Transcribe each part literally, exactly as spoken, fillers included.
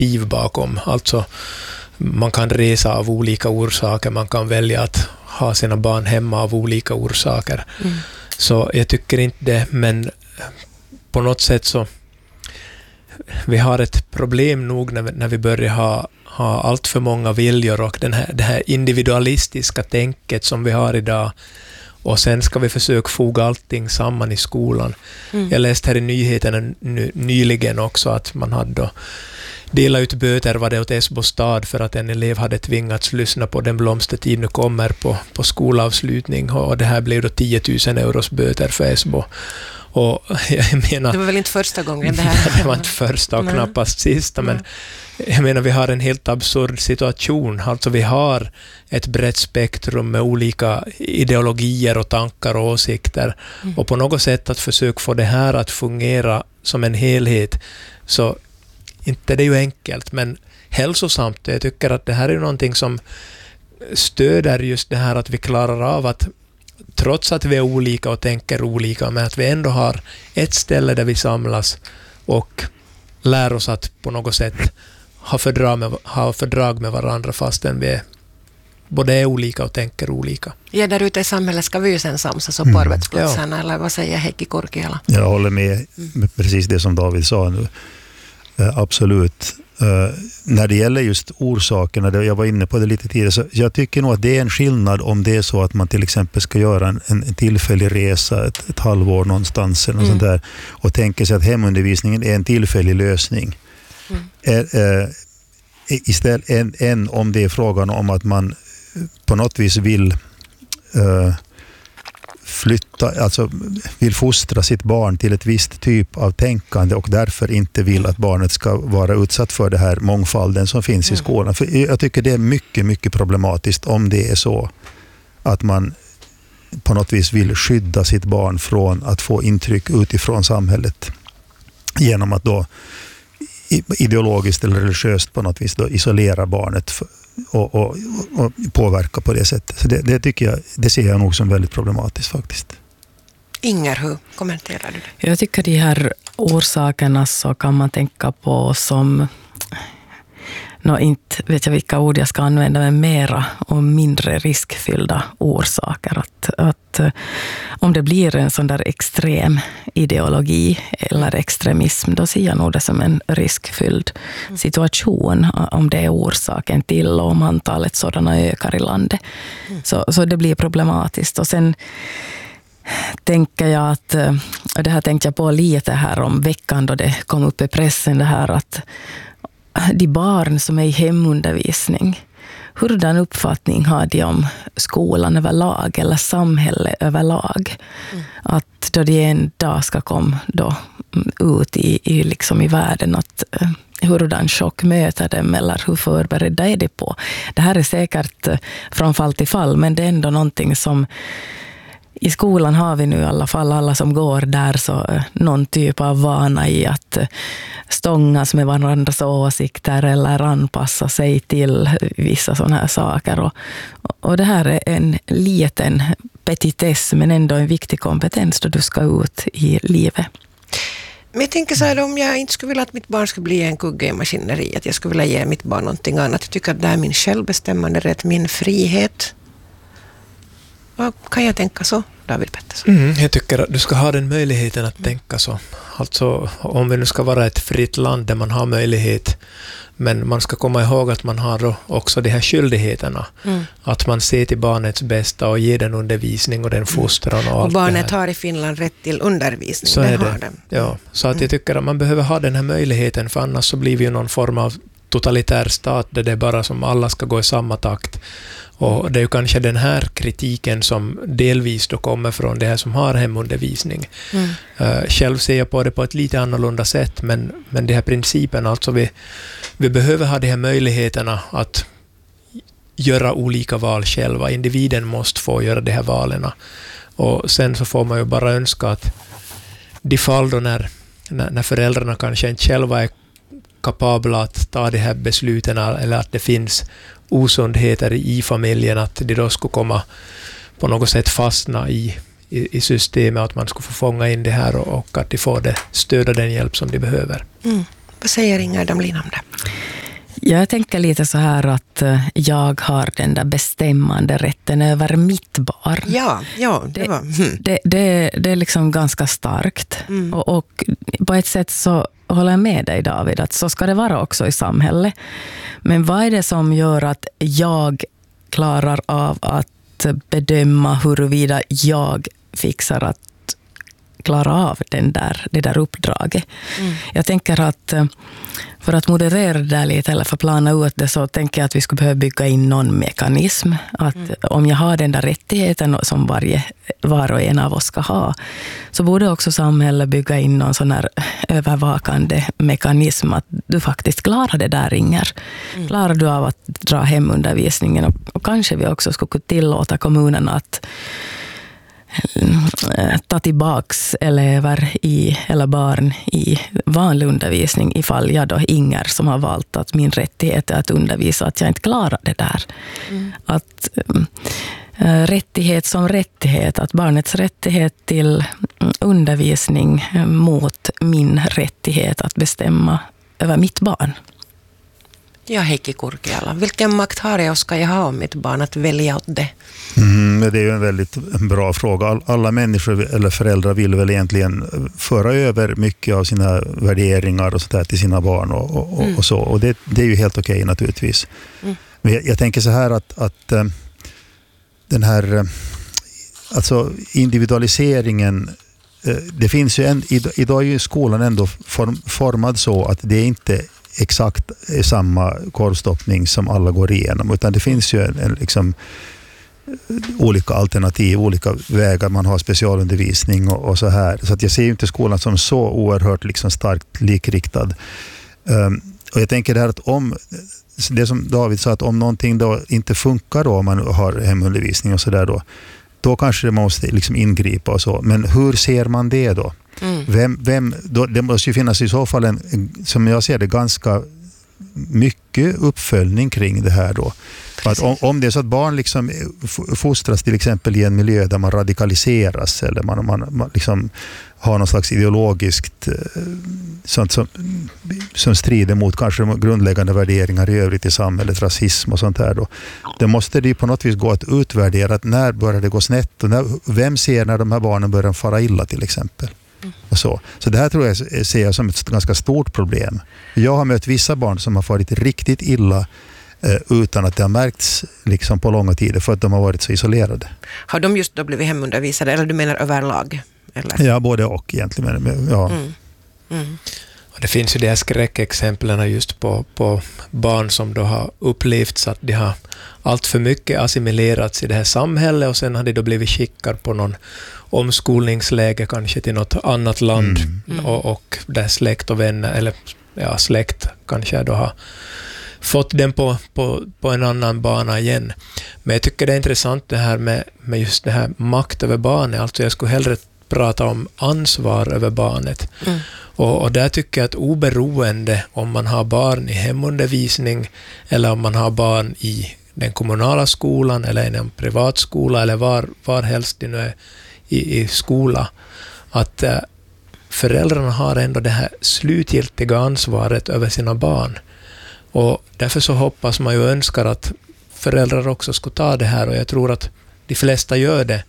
motiv bakom. Alltså man kan resa av olika orsaker, man kan välja att ha sina barn hemma av olika orsaker. Mm. Så jag tycker inte det, men på något sätt så vi har ett problem nog när vi, när vi börjar ha, ha allt för många viljor och den här, det här individualistiska tänket som vi har idag. Och sen ska vi försöka foga allting samman i skolan. Mm. Jag läste här i nyheterna ny, nyligen också att man hade då delat ut böter var det åt Esbo stad för att en elev hade tvingats lyssna på Den blomstertid nu kommer på, på skolavslutning. Och det här blev då tio tusen euros böter för Esbo. Och jag menar, det var väl inte första gången det här? Det var inte första och knappast sista, men jag menar vi har en helt absurd situation. Alltså vi har ett brett spektrum med olika ideologier och tankar och åsikter. Mm. Och på något sätt att försöka få det här att fungera som en helhet, så inte det är ju enkelt, men hälsosamt. Jag tycker att det här är någonting som stöder just det här att vi klarar av att trots att vi är olika och tänker olika, men att vi ändå har ett ställe där vi samlas och lär oss att på något sätt ha fördrag med, ha fördrag med varandra fastän vi är, både är olika och tänker olika. Ja, där ute i samhället ska vi ju sen samsas och på mm. arbetsplatserna, ja. Eller vad säger Heikki Korkeala? Jag håller med mm. precis det som David sa nu. Uh, absolut. Uh, när det gäller just orsakerna, det, jag var inne på det lite tidigare, så jag tycker nog att det är en skillnad om det är så att man till exempel ska göra en, en tillfällig resa ett, ett halvår någonstans eller mm. sånt där, och tänker sig att hemundervisningen är en tillfällig lösning. Mm. Är, uh, istället än, än om det är frågan om att man på något vis vill uh, flytta, alltså vill fostra sitt barn till ett visst typ av tänkande och därför inte vill att barnet ska vara utsatt för det här mångfalden som finns mm. i skolan. För jag tycker det är mycket, mycket problematiskt om det är så att man på något vis vill skydda sitt barn från att få intryck utifrån samhället genom att då ideologiskt eller religiöst på något vis då isolera barnet för, och, och, och påverka på det sättet. Så det, det tycker jag, det ser jag nog som väldigt problematiskt faktiskt. Inger, hur kommenterar du det? Jag tycker de här orsakerna så kan man tänka på som, nå inte vet jag vilka ord jag ska använda, men mera och mindre riskfyllda orsaker. Att, att om det blir en sån där extrem ideologi eller extremism, då ser jag nog det som en riskfylld situation om det är orsaken till, och om antalet sådana ökar i landet. Så, så det blir problematiskt. Och sen tänker jag att, det här tänkte jag på lite här om veckan då det kom upp i pressen, det här att de barn som är i hemundervisning, hurdan uppfattning har de om skolan överlag eller samhället överlag? Mm. Att då de en dag ska komma då ut i, i, liksom i världen, att hurdan chock möter dem eller hur förberedda är de på? Det här är säkert från fall till fall, men det är ändå någonting som i skolan har vi nu i alla fall, alla som går där, så någon typ av vana i att stångas med varandras åsikter eller anpassa sig till vissa sådana här saker. Och, och det här är en liten petitess, men ändå en viktig kompetens då du ska ut i livet. Men jag tänker så här, om jag inte skulle vilja att mitt barn skulle bli en kugge i maskineriet, jag skulle vilja ge mitt barn någonting annat. Jag tycker att det är min självbestämmande rätt, min frihet. Vad kan jag tänka så, David Pettersson? Mm, jag tycker att du ska ha den möjligheten att mm. tänka så. Alltså om vi nu ska vara ett fritt land där man har möjlighet, men man ska komma ihåg att man har då också de här skyldigheterna. Mm. Att man ser till barnets bästa och ger den undervisning och den fostran och, och allt det här. Och barnet har i Finland rätt till undervisning. Så är det. Har den. Ja, så att jag tycker att man behöver ha den här möjligheten, för annars så blir vi ju någon form av totalitär stat där det är bara som alla ska gå i samma takt. Och det är ju kanske den här kritiken som delvis då kommer från det här som har hemundervisning. Mm. Uh, själv ser jag på det på ett lite annorlunda sätt, men, men de här principerna, alltså vi, vi behöver ha de här möjligheterna att göra olika val själva. Individen måste få göra de här valen. Och sen så får man ju bara önska att de fall då när, när, när föräldrarna kanske inte själva är kapabla att ta de här besluten, eller att det finns osundheter i familjen, att de då skulle komma på något sätt fastna i, i, i systemet, att man skulle få fånga in det här och, och att de får det stöd och den hjälp som de behöver. Mm. Vad säger Inger Damlin om det? Jag tänker lite så här att jag har den där bestämmande rätten över mitt barn. Ja, ja det var... Mm. Det, det, det är liksom ganska starkt. Mm. Och, och på ett sätt så håller jag med dig, David, att så ska det vara också i samhället. Men vad är det som gör att jag klarar av att bedöma huruvida jag fixar att klara av den där, det där uppdraget? Mm. Jag tänker att för att moderera det där lite eller förplana ut det, så tänker jag att vi skulle behöva bygga in någon mekanism. Att mm. om jag har den där rättigheten som varje, var och en av oss ska ha, så borde också samhället bygga in någon sån här övervakande mekanism att du faktiskt klarar det där, Inger. Mm. Klarar du av att dra hem undervisningen? Och, och kanske vi också skulle kunna tillåta kommunerna att ta tillbaks elever i, eller barn i vanlig undervisning ifall jag då Inger som har valt att min rättighet är att undervisa, att jag inte klarar det där. Mm. Att äh, rättighet som rättighet, att barnets rättighet till undervisning mot min rättighet att bestämma över mitt barn. Ja, Heikki Kurkiala. Vilken makt har jag och ska jag ha om mitt barn att välja åt det? Mm, det är ju en väldigt bra fråga. Alla människor eller föräldrar vill väl egentligen föra över mycket av sina värderingar och sånt där till sina barn och, och, mm. och så. Och det, det är ju helt okej naturligtvis. Mm. Men jag, jag tänker så här att, att äh, den här äh, alltså individualiseringen, äh, det finns ju en, idag är ju skolan ändå form, formad så att det är inte exakt samma korvstoppning som alla går igenom, utan det finns ju en, en liksom olika alternativ, olika vägar, man har specialundervisning och, och så här. Så att jag ser ju inte skolan som så oerhört liksom starkt likriktad. Um, och jag tänker det här att om det som David sa, att om någonting då inte funkar då, om man har hemundervisning och så där då, då kanske det måste liksom ingripa och så. Men hur ser man det då? Mm. Vem, vem, då, det måste ju finnas i så fall en, som jag ser det, ganska mycket uppföljning kring det här då. Att om, om det är så att barn liksom fostras till exempel i en miljö där man radikaliseras eller man, man, man liksom har någon slags ideologiskt sånt som, som strider mot kanske de grundläggande värderingar i övrigt i samhället, rasism och sånt här då. Det måste det på något vis gå att utvärdera att när börjar det gå snett och när, vem ser när de här barnen börjar fara illa till exempel. Och så. så det här tror jag ser jag som ett ganska stort problem. Jag har mött vissa barn som har farit riktigt illa eh, utan att det har märkts liksom på långa tider för att de har varit så isolerade. Har de just då blivit hemundervisade eller du menar överlag? Eller? Ja, både och egentligen. Men, ja. Mm. Mm. Och det finns ju de här skräckexemplen just på, på barn som då har upplevt att de har allt för mycket assimilerats i det här samhället och sen har de då blivit skickade på någon omskolningsläge kanske till något annat land mm. Mm. Och, och där släkt och vänner eller ja, släkt kanske då har fått den på, på, på en annan bana igen. Men jag tycker det är intressant det här med, med just det här makt över barnet. Alltså jag skulle hellre prata om ansvar över barnet. Mm. Och, och där tycker jag att oberoende om man har barn i hemundervisning eller om man har barn i den kommunala skolan eller i en privatskola eller var, var helst det nu är i, i skola, att äh, föräldrarna har ändå det här slutgiltiga ansvaret över sina barn. Och därför så hoppas man ju och önskar att föräldrar också ska ta det här och jag tror att de flesta gör det.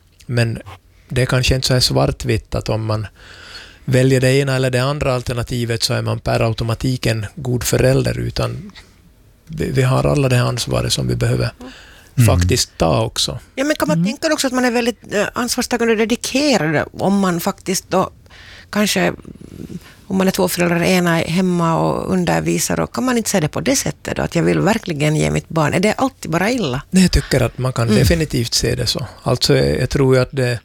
Men det är kanske inte så här svartvitt att om man väljer det ena eller det andra alternativet så är man per automatik en god förälder, utan vi, vi har alla det här ansvaret som vi behöver mm. faktiskt ta också. Ja, men kan man mm. tänka också att man är väldigt äh, ansvarstagande och dedikerad om man faktiskt då kanske, om man är två föräldrar, ena är hemma och undervisar, och kan man inte säga det på det sättet då, att jag vill verkligen ge mitt barn, är det alltid bara illa? Nej, jag tycker att man kan mm. definitivt se det så. Alltså jag, jag tror ju att det är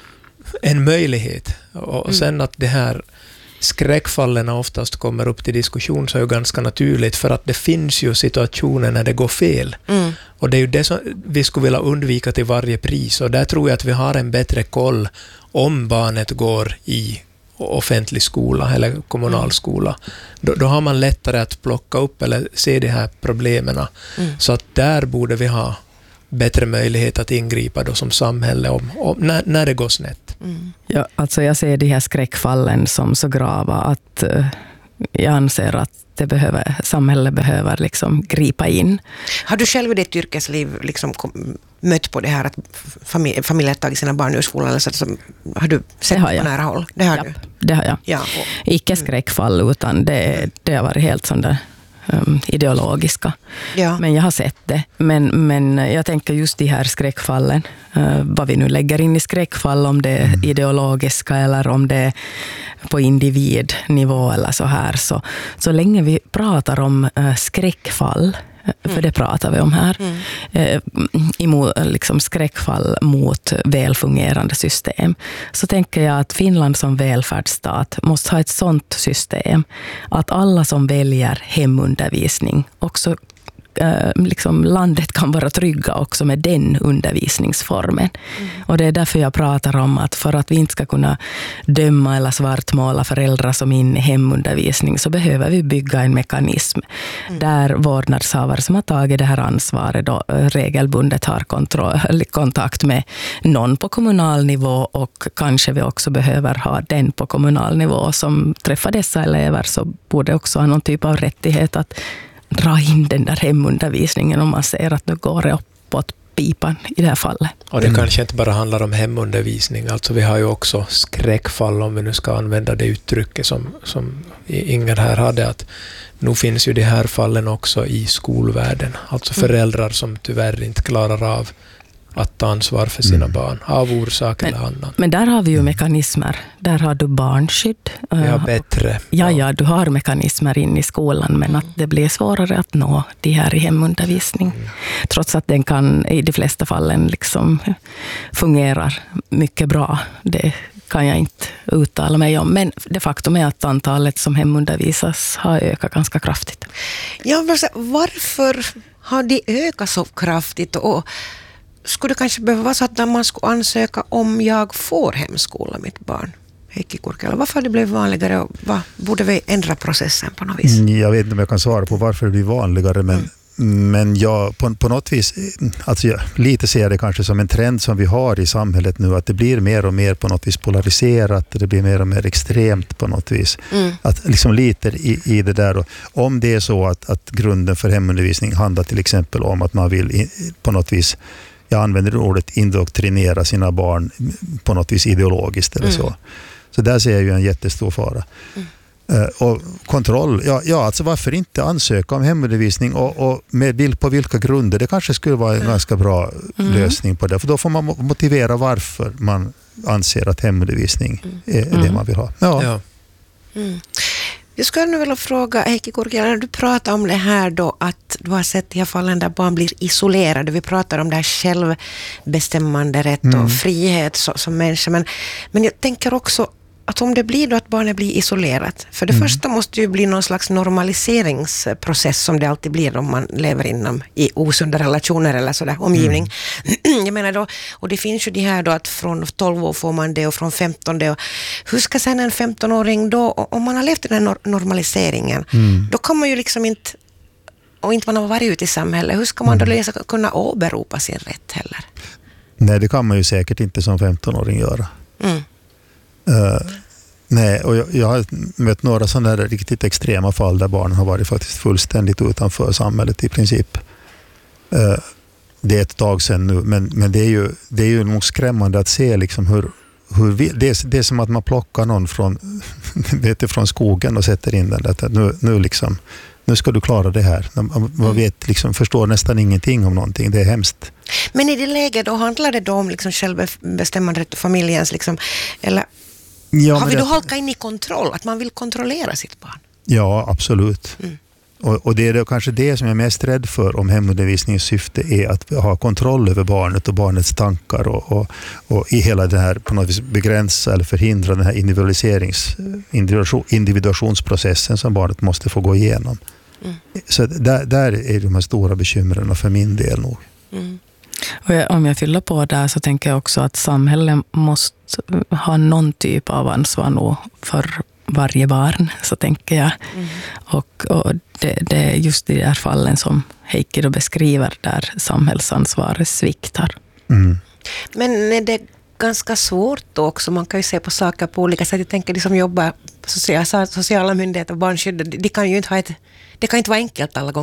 en möjlighet och mm. sen att det här skräckfallen oftast kommer upp till diskussion så är ju ganska naturligt, för att det finns ju situationer när det går fel. Mm. Och det är ju det som vi skulle vilja undvika till varje pris, och där tror jag att vi har en bättre koll om barnet går i offentlig skola eller kommunal skola. Då, då har man lättare att plocka upp eller se de här problemen. Mm. Så att där borde vi ha bättre möjlighet att ingripa då som samhälle om, om, när, när det går snett. Mm. Ja, alltså jag ser de här skräckfallen som så grava att uh, jag anser att det behöver, samhället behöver liksom gripa in. Har du själv i ditt yrkesliv liksom kom, mött på det här att familj, familjer tagit sina barn ur skolan? Eller så, så, har du sett har på jag. nära håll? Det har Japp, du? det har jag. Ja, och, Icke skräckfall, utan det, det har varit helt sån där um, ideologiska. ja. Men jag har sett det. Men, men jag tänker just de här skräckfallen, uh, vad vi nu lägger in i skräckfall, om det är mm. ideologiska eller om det är på individnivå eller så här. Så, så länge vi pratar om uh, skräckfall, för det pratar vi om här, mm. eh, emot, liksom skräckfall mot välfungerande system, så tänker jag att Finland som välfärdsstat måste ha ett sådant system att alla som väljer hemundervisning också liksom landet kan vara trygga också med den undervisningsformen. Mm. Och det är därför jag pratar om att för att vi inte ska kunna döma eller svartmåla föräldrar som är inne i hemundervisning, så behöver vi bygga en mekanism mm. där vårdnadshavare som har tagit det här ansvaret då regelbundet har kontroll, kontakt med någon på kommunal nivå, och kanske vi också behöver ha den på kommunal nivå som träffar dessa elever, så borde också ha någon typ av rättighet att dra in den där hemundervisningen om man ser att nu går det uppåt pipan i det här fallet. Och det mm. kanske inte bara handlar om hemundervisning. Alltså vi har ju också skräckfall, om vi nu ska använda det uttrycket som, som Inger här hade, att nu finns ju de här fallen också i skolvärlden. Alltså föräldrar som tyvärr inte klarar av att ta ansvar för sina mm. barn av orsak men, eller annat. Men där har vi ju mekanismer. Där har du barnskydd. Ja, bättre. Ja, ja, du har mekanismer in i skolan, men att det blir svårare att nå de här i hemundervisning. Mm. Trots att den kan i de flesta fallen liksom fungerar mycket bra. Det kan jag inte uttala mig om. Men det faktum är att antalet som hemundervisas har ökat ganska kraftigt. Ja, varför har de ökat så kraftigt? Och skulle det kanske behöva vara så att när man skulle ansöka om jag får hemskola mitt barn? Heikki Kurkiala, varför det blev vanligare och vad, borde vi ändra processen på något vis? Jag vet inte om jag kan svara på varför det blir vanligare, men, mm. men jag, på, på något vis, alltså jag, lite ser jag det kanske som en trend som vi har i samhället nu, att det blir mer och mer på något vis polariserat, det blir mer och mer extremt på något vis. Mm. Att liksom lite i, i det där, och om det är så att, att grunden för hemundervisning handlar till exempel om att man vill i, på något vis, jag använder ordet indoktrinera sina barn på något vis ideologiskt eller mm. så. Så där ser jag ju en jättestor fara. Mm. Uh, och kontroll, ja, ja, alltså varför inte ansöka om hemundervisning och, och med, på vilka grunder? Det kanske skulle vara en mm. ganska bra mm. lösning på det. För då får man motivera varför man anser att hemundervisning mm. är mm. det man vill ha. Ja. Ja. Mm. Jag skulle nu vilja fråga Heikki Kurkiala, när du pratar om det här då, att du har sett i alla fallen där barn blir isolerade. Vi pratar om det här självbestämmande rätt och mm. frihet så, som människa. Men, men jag tänker också att om det blir då att barnet blir isolerat, för det mm. första måste ju bli någon slags normaliseringsprocess som det alltid blir om man lever inom i osunda relationer eller sådär omgivning. Mm. Jag menar då, och det finns ju det här då att från tolv år får man det och från femton det. Och hur ska sen en femton-åring då, om man har levt i den här normaliseringen, mm. då kan man ju liksom inte, och inte man har varit ute i samhället, hur ska man då läsa, kunna åberopa sin rätt heller? Nej, det kan man ju säkert inte som femton-åring göra. Mm. Uh, nej, och jag, jag har mött några sådana här riktigt extrema fall där barnen har varit faktiskt fullständigt utanför samhället i princip. Uh, det är ett tag sedan nu, men, men det är ju det är ju nog skrämmande att se liksom hur, hur vi, det, är, det är som att man plockar någon från, vet, från skogen och sätter in den där. Nu, nu, liksom, nu ska du klara det här. Man vet, liksom, förstår nästan ingenting om någonting. Det är hemskt. Men i det läget då handlar det då om liksom självbestämmande rätt och familjens liksom, eller ja, har vi då det... halkat in i kontroll? Att man vill kontrollera sitt barn? Ja, absolut. Mm. Och, och det är det, kanske det som jag är mest rädd för om hemundervisningens syfte är att ha kontroll över barnet och barnets tankar och, och, och i hela det här på något vis begränsa eller förhindra den här individualiserings, individuationsprocessen som barnet måste få gå igenom. Mm. Så där, där är de här stora bekymren för min del nog. Mm. Och jag, om jag fyller på där så tänker jag också att samhället måste ha någon typ av ansvar nog för varje barn, så tänker jag. Mm. Och, och det, det är just i de här fallen som Heikki då beskriver där samhällsansvaret sviktar. Mm. Men är det ganska svårt då också. Man kan ju se på saker på olika sätt. Jag tänker de som jobbar på sociala, sociala myndigheter och barnskydd, de kan ju inte ha ett, det kan inte vara enkelt alla gånger.